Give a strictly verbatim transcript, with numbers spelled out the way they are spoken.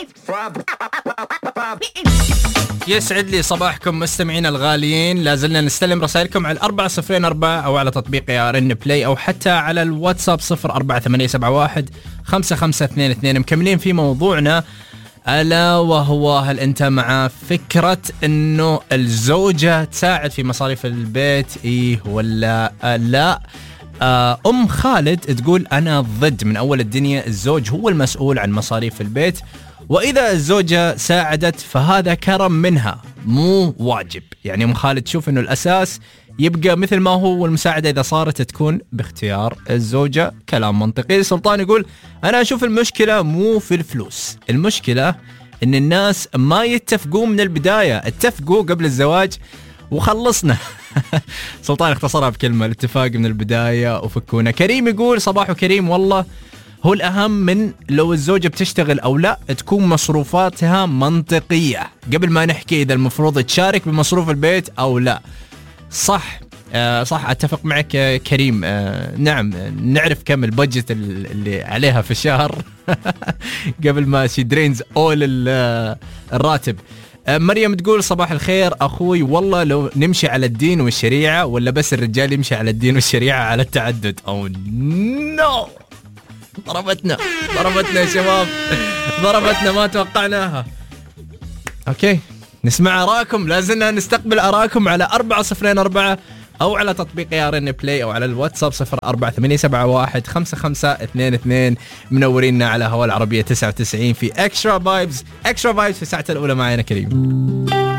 يسعد لي صباحكم مستمعين الغاليين. لازلنا نستلم رسائلكم على الأربعة صفرين أربعة أو على تطبيق يا رن بلاي أو حتى على الواتساب صفر أربعة ثمانية سبعة واحد خمسة خمسة اثنين اثنين. مكملين في موضوعنا ألا وهو هل أنت مع فكرة أنه الزوجة تساعد في مصاريف البيت إيه ولا لا؟ أم خالد تقول أنا ضد من أول الدنيا، الزوج هو المسؤول عن مصاريف البيت، وإذا الزوجة ساعدت فهذا كرم منها مو واجب. يعني أم خالد تشوف أنه الأساس يبقى مثل ما هو، والمساعدة إذا صارت تكون باختيار الزوجة. كلام منطقي. سلطان يقول أنا أشوف المشكلة مو في الفلوس، المشكلة إن الناس ما يتفقون من البداية، اتفقوا قبل الزواج وخلصنا. سلطان اختصرها بكلمة الاتفاق من البداية وفكونا. كريم يقول صباح كريم، والله هو الأهم من لو الزوجة بتشتغل أو لا تكون مصروفاتها منطقية قبل ما نحكي إذا المفروض تشارك بمصروف البيت أو لا. صح آه صح أتفق معك يا كريم. آه نعم نعرف كم البادجت اللي عليها في الشهر قبل ما شي درينز أول الراتب. آه مريم تقول صباح الخير أخوي، والله لو نمشي على الدين والشريعة ولا بس الرجال يمشي على الدين والشريعة على التعدد. أو نو ضربتنا ضربتنا يا شباب، ضربتنا ما توقعناها. اوكي نسمع آراءكم، لازلنا نستقبل آراءكم على أربعة صفرين أربعة أو على تطبيق يا رن بلاي أو على الواتساب صفر أربعة ثمانية سبعة واحد خمسة خمسة اثنين اثنين. منورينا على هوا العربية تسعة وتسعين في اكسترا فايبز. اكسترا فايبز في الساعة الأولى معنا كريم.